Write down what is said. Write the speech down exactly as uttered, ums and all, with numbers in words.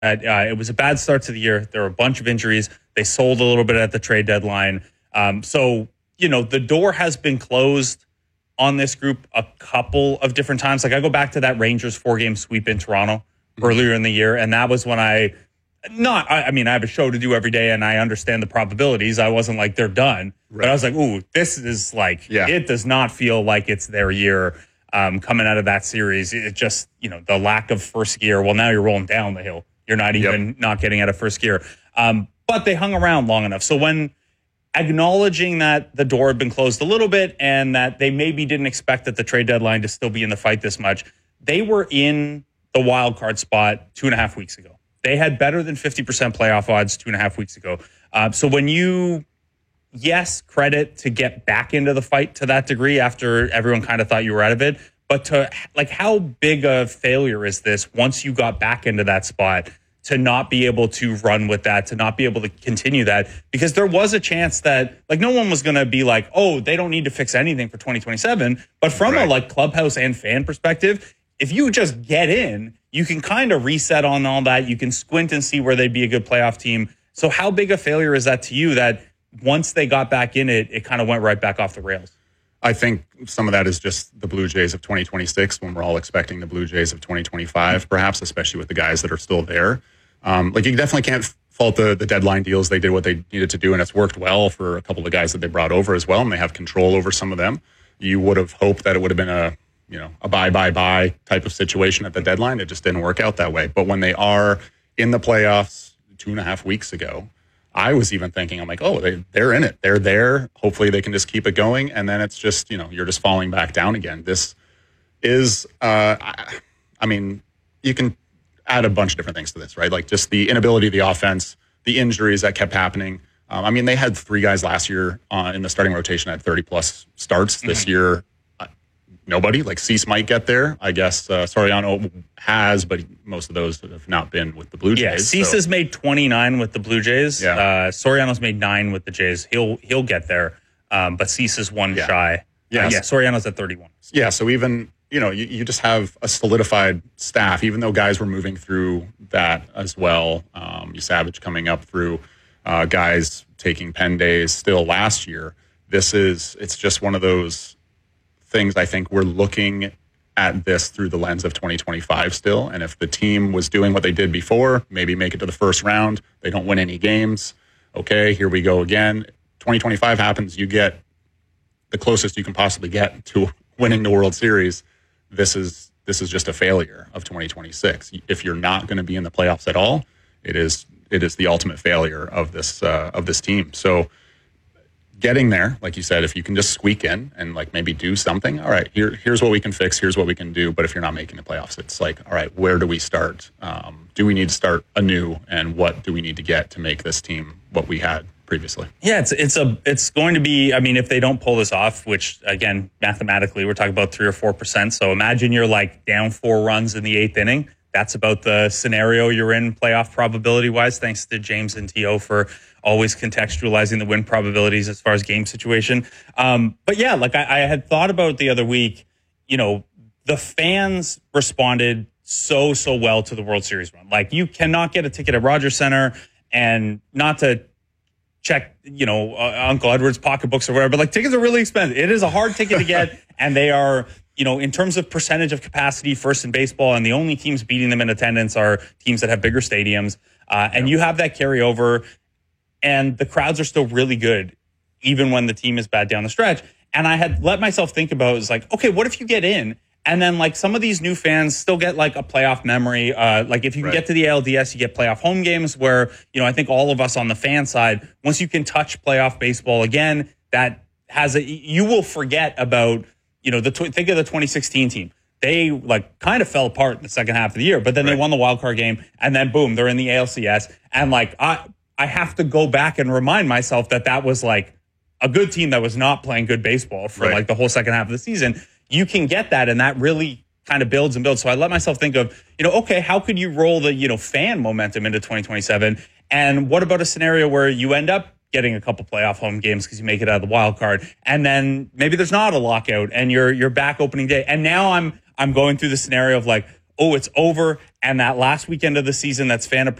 Uh, it was a bad start to the year. There were a bunch of injuries. They sold a little bit at the trade deadline. Um, so, you know, the door has been closed on this group a couple of different times. Like I go back to that Rangers four-game sweep in Toronto mm-hmm. earlier in the year, and that was when I not. I, I mean, I have a show to do every day, and I understand the probabilities. I wasn't like they're done, right. But I was like, ooh, this is like yeah. It does not feel like it's their year um, coming out of that series. It just, you know, the lack of first gear. Well, now you're rolling down the hill. You're not even yep. not getting out of first gear. Um, but they hung around long enough. So when acknowledging that the door had been closed a little bit and that they maybe didn't expect at the trade deadline to still be in the fight this much, they were in the wild card spot two and a half weeks ago. They had better than fifty percent playoff odds two and a half weeks ago. Uh, so when you, yes, credit to get back into the fight to that degree after everyone kind of thought you were out of it, but to like, how big a failure is this once you got back into that spot to not be able to run with that, to not be able to continue that? Because there was a chance that like no one was going to be like, oh, they don't need to fix anything for twenty twenty-seven. But from right. a like clubhouse and fan perspective, if you just get in, you can kind of reset on all that. You can squint and see where they'd be a good playoff team. So how big a failure is that to you that once they got back in it, it kind of went right back off the rails? I think some of that is just the Blue Jays of twenty twenty-six when we're all expecting the Blue Jays of twenty twenty-five, perhaps, especially with the guys that are still there. Um, like you definitely can't fault the, the deadline deals. They did what they needed to do, and it's worked well for a couple of guys that they brought over as well, and they have control over some of them. You would have hoped that it would have been a, you know, a buy, buy, buy type of situation at the deadline. It just didn't work out that way. But when they are in the playoffs two and a half weeks ago, I was even thinking, I'm like, oh, they, they're in it. They're there. Hopefully they can just keep it going. And then it's just, you know, you're just falling back down again. This is, uh, I, I mean, you can add a bunch of different things to this, right? Like just the inability of the offense, the injuries that kept happening. Um, I mean, they had three guys last year uh, in the starting rotation at thirty plus starts. Mm-hmm. This year, uh, nobody. Like Cease might get there. I guess uh, Soriano has, but most of those have not been with the Blue Jays. Yeah, Cease so. has made twenty-nine with the Blue Jays. Yeah. Uh, Soriano's made nine with the Jays. He'll he'll get there, um, but Cease is one yeah. shy. Yeah, uh, yeah. Soriano's at thirty-one. Yeah, so even you know you, you just have a solidified staff. Even though guys were moving through that as well. Um, Savage coming up through uh, guys taking pen days still last year. This is it's just one of those things. I think we're looking at this through the lens of twenty twenty-five still. And if the team was doing what they did before, maybe make it to the first round, they don't win any games. Okay, here we go again. twenty twenty-five happens, you get the closest you can possibly get to winning the World Series. This is this is just a failure of twenty twenty-six. If you're not going to be in the playoffs at all, it is it is the ultimate failure of this uh, of this team. So getting there, like you said, if you can just squeak in and like maybe do something, all right, here, here's what we can fix, here's what we can do. But if you're not making the playoffs, it's like, all right, where do we start? Um, do we need to start anew? And what do we need to get to make this team what we had previously? Yeah, it's it's a it's going to be, I mean, if they don't pull this off, which again, mathematically, we're talking about three or four percent. So imagine you're like down four runs in the eighth inning. That's about the scenario you're in playoff probability wise. Thanks to James and T O for always contextualizing the win probabilities as far as game situation. Um, but yeah, like I, I had thought about the other week, you know, the fans responded so, so well to the World Series run. Like you cannot get a ticket at Rogers Center, and not to check, you know, uh, Uncle Edward's pocketbooks or whatever, but like tickets are really expensive. It is a hard ticket to get, and they are, you know, in terms of percentage of capacity, first in baseball, and the only teams beating them in attendance are teams that have bigger stadiums. Uh, and you have that carryover, and the crowds are still really good, even when the team is bad down the stretch. And I had let myself think about, it's like, okay, what if you get in, and then like some of these new fans still get like a playoff memory. Uh, like if you can right. get to the A L D S, you get playoff home games where, you know, I think all of us on the fan side, once you can touch playoff baseball again, that has a, you will forget about, you know, the think of the twenty sixteen team. They like kind of fell apart in the second half of the year, but then right. they won the wild card game, and then boom, they're in the A L C S. And like I, I have to go back and remind myself that that was like a good team that was not playing good baseball for right. like the whole second half of the season. You can get that, and that really kind of builds and builds. So I let myself think of, you know, okay, how could you roll the, you know, fan momentum into twenty twenty-seven? And what about a scenario where you end up getting a couple playoff home games because you make it out of the wild card, and then maybe there's not a lockout and you're you're back opening day. And now I'm I'm going through the scenario of like, oh, it's over. And that last weekend of the season, that's fan